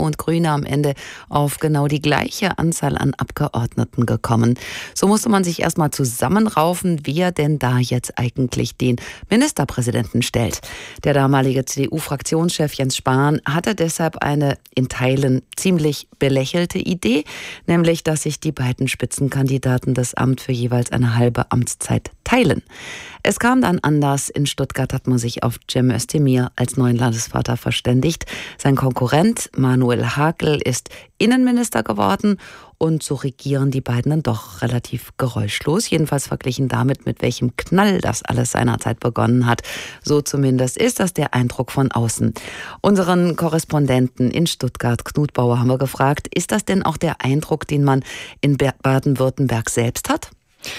und Grüne am Ende auf genau die gleiche Anzahl an Abgeordneten gekommen. So musste man sich erstmal zusammenraufen, wer denn da jetzt eigentlich den Ministerpräsidenten stellt. Der damalige CDU-Fraktionschef Jens Spahn hatte deshalb eine in Teilen ziemlich belächelte Idee, nämlich, dass sich die beiden Spitzenkandidaten das Amt für jeweils eine halbe Amtszeit teilen. Es kam dann anders. In Stuttgart hat man sich auf Cem Özdemir als neuen Landesvater verständigt. Sein Konkurrent Manuel Hagel ist Innenminister geworden und so regieren die beiden dann doch relativ geräuschlos. Jedenfalls verglichen damit, mit welchem Knall das alles seinerzeit begonnen hat. So zumindest ist das der Eindruck von außen. Unseren Korrespondenten in Stuttgart, Knut Bauer, haben wir gefragt, ist das denn auch der Eindruck, den man in Baden-Württemberg selbst hat?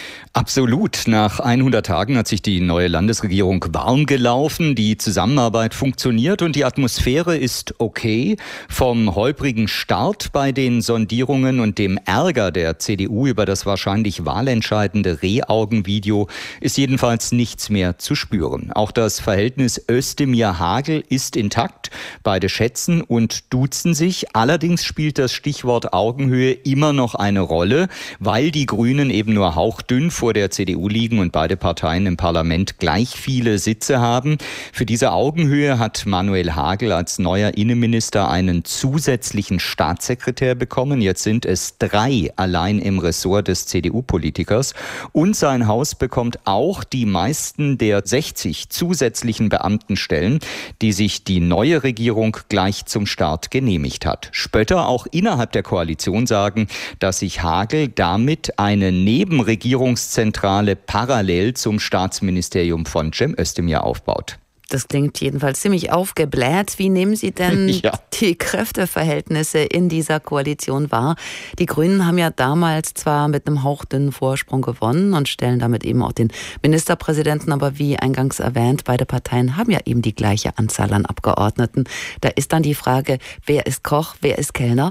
Absolut. Nach 100 Tagen hat sich die neue Landesregierung warm gelaufen. Die Zusammenarbeit funktioniert und die Atmosphäre ist okay. Vom holprigen Start bei den Sondierungen und dem Ärger der CDU über das wahrscheinlich wahlentscheidende Rehaugen-Video ist jedenfalls nichts mehr zu spüren. Auch das Verhältnis Özdemir-Hagel ist intakt. Beide schätzen und duzen sich. Allerdings spielt das Stichwort Augenhöhe immer noch eine Rolle, weil die Grünen eben nur hauchdünn vor der CDU liegen und beide Parteien im Parlament gleich viele Sitze haben. Für diese Augenhöhe hat Manuel Hagel als neuer Innenminister einen zusätzlichen Staatssekretär bekommen. Jetzt sind es 3 allein im Ressort des CDU-Politikers. Und sein Haus bekommt auch die meisten der 60 zusätzlichen Beamtenstellen, die sich die neue Regierung gleich zum Start genehmigt hat. Spötter auch innerhalb der Koalition sagen, dass sich Hagel damit eine Nebenregierungszentrale parallel zum Staatsministerium von Cem Özdemir aufbaut. Das klingt jedenfalls ziemlich aufgebläht. Wie nehmen Sie denn die Kräfteverhältnisse in dieser Koalition wahr? Die Grünen haben ja damals zwar mit einem hauchdünnen Vorsprung gewonnen und stellen damit eben auch den Ministerpräsidenten, aber wie eingangs erwähnt, beide Parteien haben ja eben die gleiche Anzahl an Abgeordneten. Da ist dann die Frage, wer ist Koch, wer ist Kellner?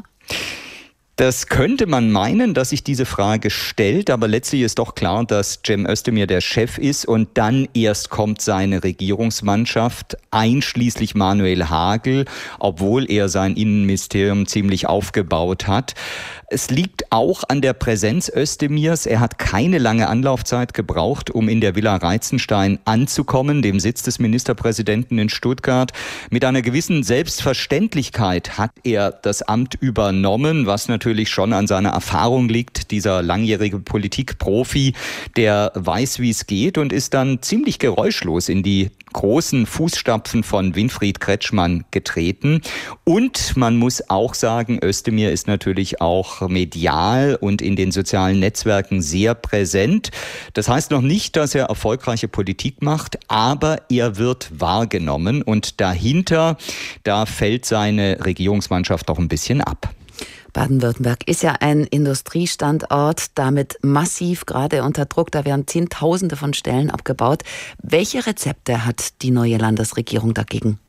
Das könnte man meinen, dass sich diese Frage stellt, aber letztlich ist doch klar, dass Cem Özdemir der Chef ist und dann erst kommt seine Regierungsmannschaft, einschließlich Manuel Hagel, obwohl er sein Innenministerium ziemlich aufgebaut hat. Es liegt auch an der Präsenz Özdemirs. Er hat keine lange Anlaufzeit gebraucht, um in der Villa Reitzenstein anzukommen, dem Sitz des Ministerpräsidenten in Stuttgart. Mit einer gewissen Selbstverständlichkeit hat er das Amt übernommen, was natürlich schon an seiner Erfahrung liegt. Dieser langjährige Politikprofi, der weiß, wie es geht und ist dann ziemlich geräuschlos in die großen Fußstapfen von Winfried Kretschmann getreten. Und man muss auch sagen, Özdemir ist natürlich auch medial und in den sozialen Netzwerken sehr präsent. Das heißt noch nicht, dass er erfolgreiche Politik macht, aber er wird wahrgenommen und dahinter, da fällt seine Regierungsmannschaft doch ein bisschen ab. Baden-Württemberg ist ja ein Industriestandort, damit massiv gerade unter Druck. Da werden Zehntausende von Stellen abgebaut. Welche Rezepte hat die neue Landesregierung dagegen?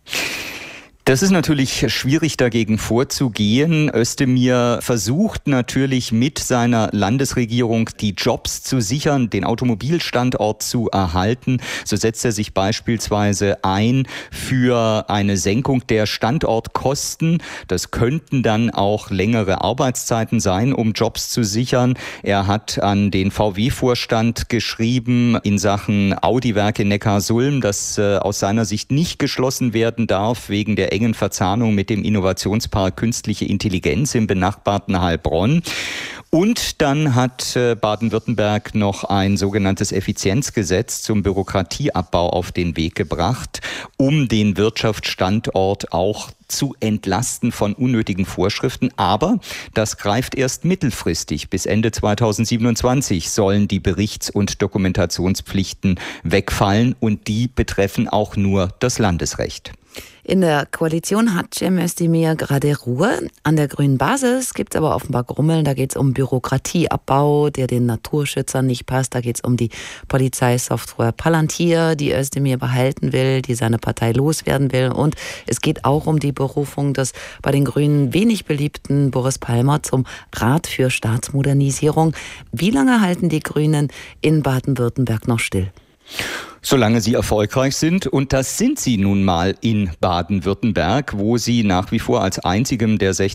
Das ist natürlich schwierig, dagegen vorzugehen. Özdemir versucht natürlich mit seiner Landesregierung die Jobs zu sichern, den Automobilstandort zu erhalten. So setzt er sich beispielsweise ein für eine Senkung der Standortkosten. Das könnten dann auch längere Arbeitszeiten sein, um Jobs zu sichern. Er hat an den VW-Vorstand geschrieben in Sachen Audi-Werk in Neckarsulm, dass aus seiner Sicht nicht geschlossen werden darf wegen der engen Verzahnung mit dem Innovationspark Künstliche Intelligenz im benachbarten Heilbronn. Und dann hat Baden-Württemberg noch ein sogenanntes Effizienzgesetz zum Bürokratieabbau auf den Weg gebracht, um den Wirtschaftsstandort auch zu entlasten von unnötigen Vorschriften. Aber das greift erst mittelfristig. Bis Ende 2027 sollen die Berichts- und Dokumentationspflichten wegfallen und die betreffen auch nur das Landesrecht. In der Koalition hat Cem Özdemir gerade Ruhe. An der grünen Basis gibt es aber offenbar Grummeln. Da geht es um Bürokratieabbau, der den Naturschützern nicht passt. Da geht es um die Polizeisoftware Palantir, die Özdemir behalten will, die seine Partei loswerden will. Und es geht auch um die Berufung des bei den Grünen wenig beliebten Boris Palmer zum Rat für Staatsmodernisierung. Wie lange halten die Grünen in Baden-Württemberg noch still? Solange sie erfolgreich sind, und das sind sie nun mal in Baden-Württemberg, wo sie nach wie vor als einzigem der